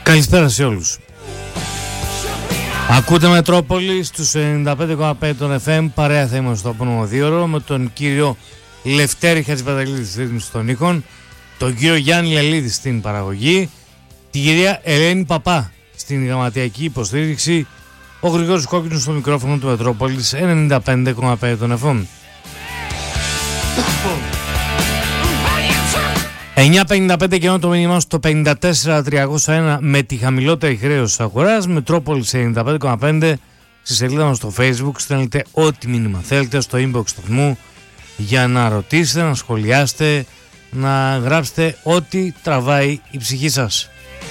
Καλησπέρα σε όλους. Ακούτε Μετρόπολη στους 95,5 των FM. Παρέα θα είμαστε στο επόμενο 2ωρο με τον κύριο Λευτέρη Χατζηπανταλίδη στη ρύθμιση των ήχων, τον κύριο Γιάννη Λελίδη στην παραγωγή, την κυρία Ελένη Παπά στην γραμματιακή υποστήριξη, ο Γρηγόρης Κόκκινος στο μικρόφωνο του Μετρόπολης 95,5 των FM. 9.55 και ενώ το μήνυμά στο 54.301 με τη χαμηλότερη χρέωση της αγοράς. Μετρόπολης 95,5 στη σελίδα μας στο Facebook. Στέλνετε ό,τι μήνυμα θέλετε στο inbox του μου για να ρωτήσετε, να σχολιάσετε, να γράψετε ό,τι τραβάει η ψυχή σας.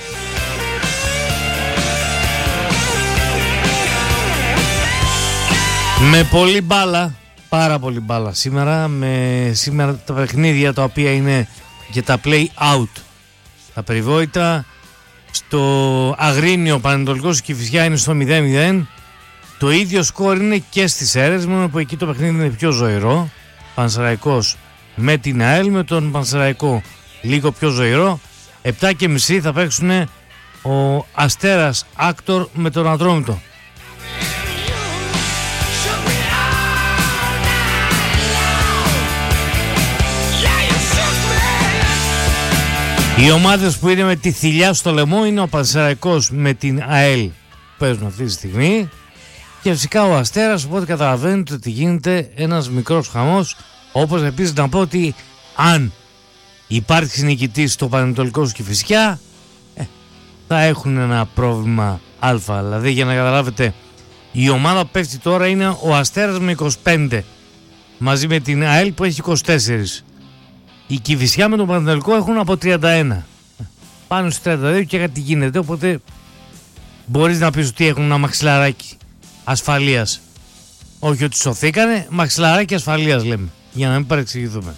Με πολύ μπάλα, πάρα πολύ μπάλα σήμερα, σήμερα τα παιχνίδια τα οποία είναι για τα play out. Τα περιβόητα στο Αγρίνιο Πανετολικός Κηφισιά είναι στο 0-0. Το ίδιο σκορ είναι και στις Σέρρες, μόνο που εκεί το παιχνίδι είναι πιο ζωηρό. Πανσεραϊκός με την ΑΕΛ, με τον Πανσεραϊκό λίγο πιο ζωηρό. 7.30 θα παίξουν ο Αστέρας Άκτορ με τον Ατρόμητο. Οι ομάδες που είναι με τη θηλιά στο λαιμό είναι ο Πανσεραϊκός με την ΑΕΛ που παίζουν αυτή τη στιγμή και φυσικά ο Αστέρας, οπότε καταλαβαίνετε ότι γίνεται ένας μικρός χαμός. Όπως επίσης να πω ότι αν υπάρχει νικητής στο Πανετολικό Κηφισιά θα έχουν ένα πρόβλημα αλφα. Δηλαδή για να καταλάβετε, η ομάδα που πέφτει τώρα είναι ο Αστέρας με 25 μαζί με την ΑΕΛ που έχει 24. Η Κηφισιά με τον Πανετολικό έχουν από 31. Πάνω στις 32 και κάτι γίνεται. Οπότε μπορείς να πεις ότι έχουν ένα μαξιλαράκι ασφαλείας. Όχι ότι σωθήκανε, μαξιλαράκι ασφαλείας λέμε. Για να μην παρεξηγηθούμε.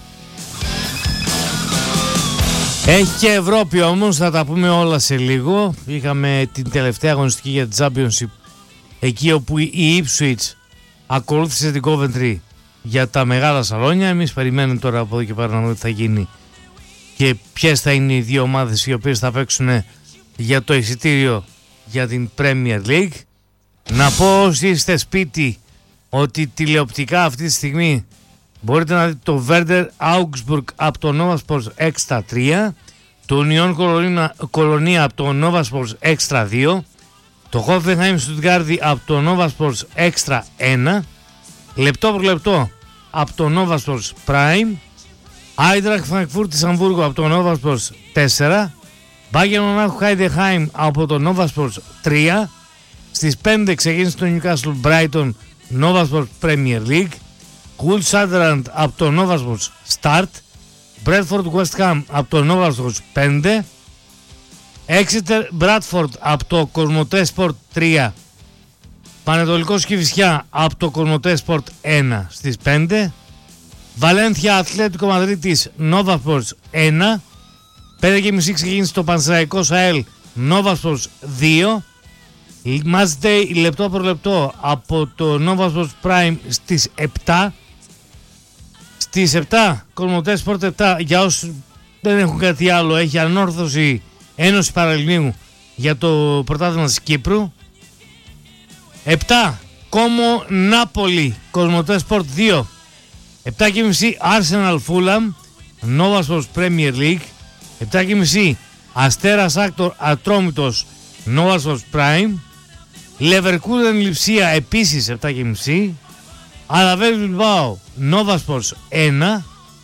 Έχει και Ευρώπη όμως, θα τα πούμε όλα σε λίγο. Είχαμε την τελευταία αγωνιστική για την Championship, εκεί όπου η Ipswich ακολούθησε την Coventry για τα μεγάλα σαλόνια. Εμείς περιμένουμε τώρα από εδώ και πέρα να δούμε τι θα γίνει και ποιες θα είναι οι δύο ομάδες οι οποίες θα παίξουν για το εισιτήριο για την Premier League. Να πω όσοι είστε σπίτι ότι τηλεοπτικά αυτή τη στιγμή μπορείτε να δείτε το Werder Augsburg από το Nova Sports Extra 3, το Union Κολονία από το Nova Sports Extra 2, το Hoffenheim Stuttgart από το Nova Sports Extra 1, λεπτό προ λεπτό από το Nova Sports Prime, Eintracht Frankfurt της Αμβούργου από το Nova Sports 4, Bayern Monaco Heidenheim από το Nova Sports 3, στις 5 ξεκίνησε το Newcastle Brighton Nova Sports Premier League, Hull Sunderland από το Nova Sports Start, Bradford West Ham από το Nova Sports 5, Exeter Bradford από το Κοσμοτέ Sport 3, Πανετολικός Κηφισιά από το Κοσμοτέ Sport 1 στις 5, Βαλένθια Αθλέτικο Μαδρίτης Nova Sports 1, 5.30 ξεκίνησε το Πανσεραϊκός ΑΕΛ Nova Sports 2, Match Day λεπτό προ λεπτό από το Nova Sports Prime στις 7. Στις 7 Κοσμοτέ Sport 7, για όσους δεν έχουν κάτι άλλο, έχει ανόρθωση Ένωση Παραλιμνίου για το πρωτάθλημα της Κύπρου. 7 Κόμο Νάπολη Κοσμοτέ Sport 2, 7.30 Arsenal Fulham Nova Sports Premier League, 7.30 Αστέρας Άκτορ Ατρόμητος Nova Sports Prime, Leverkusen Λιψία επίσης 7.30, Αλαβέλ Μπιλμπάο Nova Sports 1,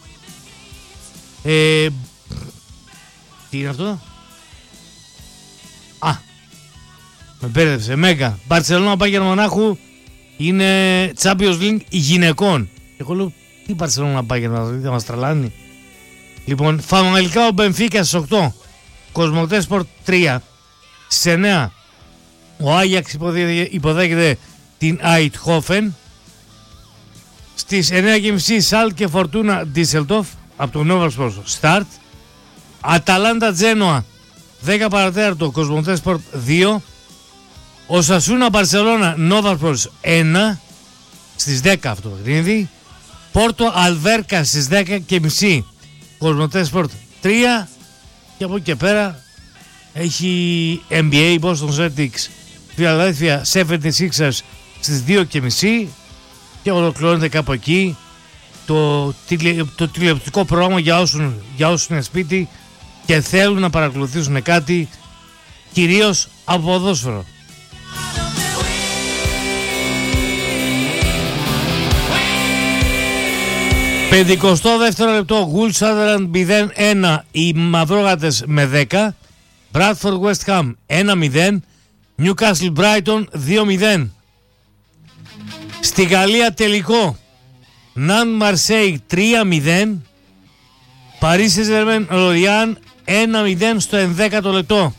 τι είναι αυτό, με μπέρδεψε, Μέγα Μπαρτσελόνα Μπάγερν Μονάχου είναι Champions League γυναικών. Εγώ λέω τι Μπαρτσελόνα Μπάγερν, θα μας τρελάνει. Λοιπόν, Φαμαλικά ο Μπενφίκα στις 8 Κοσμοτέ Sport 3, στις 9 ο Άγιαξ υποδέχεται την Αιτχόφεν, στις 9.30 Σάλκε Φορτούνα Ντίσελντοφ από το Nova Sports Start, Αταλάντα Τζένοα 10 παρατέταρτο Κοσμοτέ Sport 2, Οσασούνα Μπαρσελόνα Nova Sports 1 στις 10 αυτό το παιχνίδι, Πόρτο Αλβέρκα στις 10.30 Κοσμοτέ Sport 3, και από εκεί και πέρα Έχει NBA, Boston Celtics, Philadelphia 76ers στις 2:30 και ολοκληρώνεται κάπου εκεί το τηλεοπτικό πρόγραμμα για όσους είναι σπίτι και θέλουν να παρακολουθήσουν κάτι, κυρίως από ποδόσφαιρο. 52ο λεπτό, Wolves Sunderland 0-1, οι Μαυρόγατες με 10, Bradford West Ham 1-0, Newcastle Brighton 2-0. Στη Γαλλία τελικό, Nantes Marseille 3-0, Paris Saint-Germain Lorient 1-0 στο 11ο λεπτό.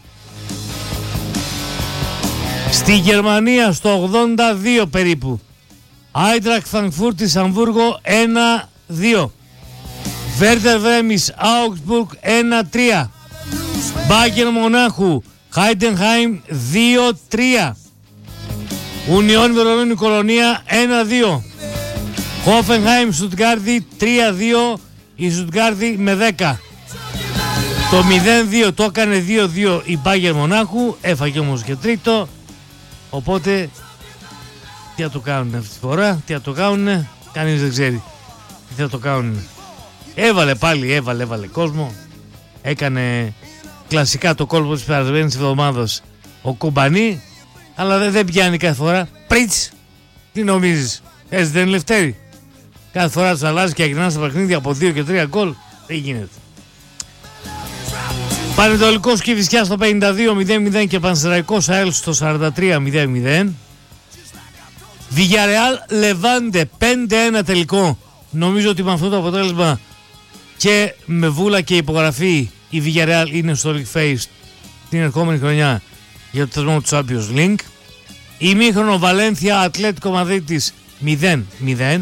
Στη Γερμανία στο 82 περίπου, Eintracht Frankfurt της Αμβούργο 1-2, Werder Bremen Augsburg 1-3, Bayern Μονάχου Heidenheim 2-3, Union Βερολίνου Κολονία 1-2, Hoffenheim Στουτγκάρδη 3-2, η Στουτγκάρδη με 10. Το 0-2 το έκανε 2-2 η Bayern Μονάχου, έφαγε όμως και τρίτο, οπότε τι θα το κάνουν αυτή τη φορά, τι θα το κάνουν, κανείς δεν ξέρει τι θα το κάνουν. Έβαλε κόσμο, έκανε κλασικά το κόλπο της περασμένης εβδομάδας ο Κουμπανί, αλλά δεν πιάνει κάθε φορά. Πριτς, τι νομίζεις, έτσι δεν είναι Λευτέρη? Κάθε φορά τους αλλάζει και αγυρνά στα παιχνίδια από 2 και 3 γκολ, δεν γίνεται. Πανετολικός Κηφισιάς στο 52-0-0 και Πανσεραϊκός ΑΕΛ στο 43-0-0. Villarreal Λεβάντε 5-1 τελικό. Νομίζω ότι με αυτό το αποτέλεσμα και με βούλα και υπογραφή η Villarreal είναι στο League Phase την ερχόμενη χρονιά για το θεσμό του Champions League. Ημίχρονο Βαλένθια Ατλέτικο Μαδρίτης 0-0.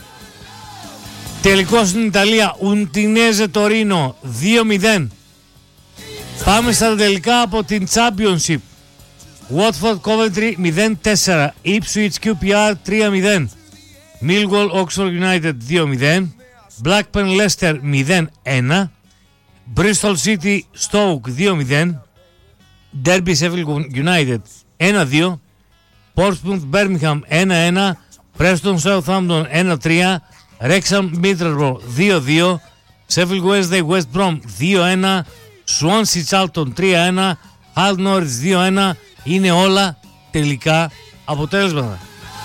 Τελικό στην Ιταλία Ουντινέζε Τωρίνο 2-0. Πάμε στα τελικά από την Championship. Watford Coventry 0-4, Ipswich QPR 3-0, Millwall Oxford United 2-0, Blackburn Leicester 0-1, Bristol City Stoke 2-0, Derby Sheffield United 1-2, Portsmouth Birmingham 1-1, Preston Southampton 1-3, Wrexham Middlesbrough 2-2, Sheffield Wednesday West Brom 2-1, Swansea Charlton 3-1, Hull Norwich 2-1. Είναι όλα τελικά αποτέλεσματα.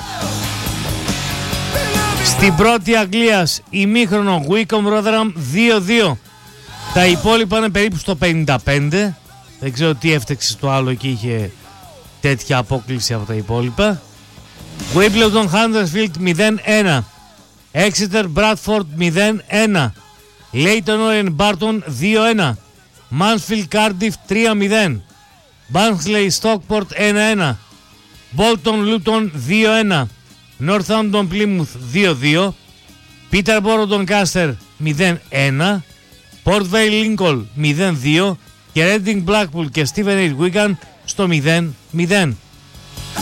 Στην πρώτη Αγγλίας ημίχρονο Wycombe Rotherham 2-2. Τα υπόλοιπα είναι περίπου στο 55. Δεν ξέρω τι έφταξε στο άλλο εκεί, είχε τέτοια απόκληση από τα υπόλοιπα. Wimbledon Huddersfield 0-1, Exeter Bradford 0-1, Leyton Orient Barton 2-1, Mansfield Cardiff 3-0, Barnsley Stockport 1-1, Bolton Luton 2-1, Northampton Plymouth 2-2, Peterborough Doncaster 0-1, Port Vale Lincoln 0-2 και Reading Blackpool και Stevenage Wigan στο 0-0.